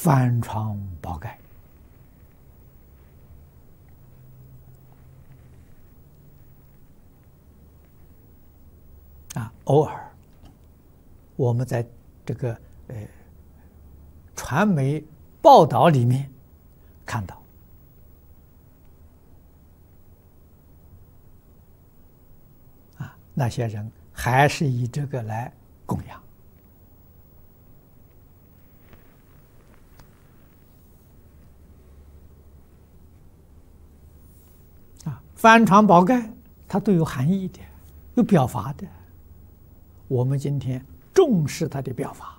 翻床宝盖。偶尔我们在这个传媒报道里面看到，那些人还是以这个来供养。翻床宝盖它都有含义的，有表法的。我们今天重视它的表法。